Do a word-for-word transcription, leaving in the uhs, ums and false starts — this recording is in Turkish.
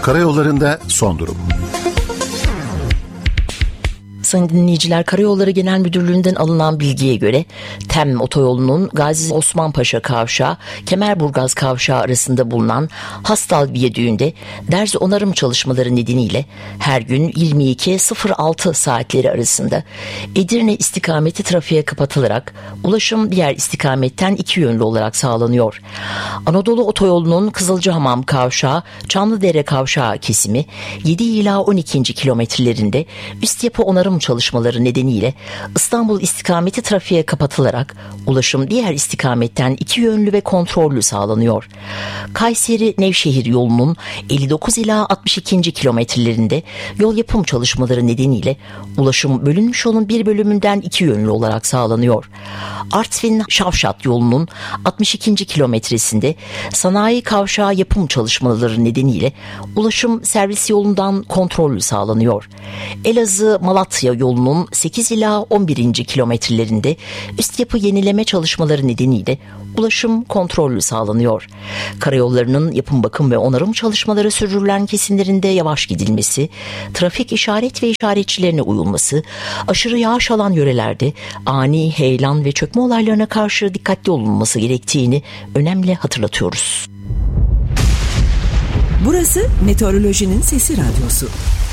Karayollarında son durum. Sayın dinleyiciler, Karayolları Genel Müdürlüğü'nden alınan bilgiye göre Tem Otoyolu'nun Gazi Osman Paşa Kavşağı, Kemerburgaz Kavşağı arasında bulunan Hastal Viyadüğü'nde derz onarım çalışmaları nedeniyle her gün yirmi iki sıfır altı saatleri arasında Edirne istikameti trafiğe kapatılarak ulaşım diğer istikametten iki yönlü olarak sağlanıyor. Anadolu Otoyolu'nun Kızılcahamam Kavşağı, Çamlıdere Kavşağı kesimi yedi ila on ikinci kilometrelerinde üst yapı onarım çalışmaları nedeniyle İstanbul istikameti trafiğe kapatılarak ulaşım diğer istikametten iki yönlü ve kontrollü sağlanıyor. Kayseri-Nevşehir yolunun elli dokuz ila altmış ikinci kilometrelerinde yol yapım çalışmaları nedeniyle ulaşım bölünmüş yolun bir bölümünden iki yönlü olarak sağlanıyor. Artvin-Şavşat yolunun altmış ikinci kilometresinde sanayi kavşağı yapım çalışmaları nedeniyle ulaşım servis yolundan kontrollü sağlanıyor. Elazığ-Malatya yolunun sekiz ila on birinci kilometrelerinde üst yapı yenileme çalışmaları nedeniyle ulaşım kontrollü sağlanıyor. Karayollarının yapım, bakım ve onarım çalışmaları sürdürülen kesimlerinde yavaş gidilmesi, trafik işaret ve işaretçilerine uyulması, aşırı yağış alan yörelerde ani heyelan ve çökme olaylarına karşı dikkatli olunması gerektiğini önemli hatırlatıyoruz. Burası Meteorolojinin Sesi Radyosu.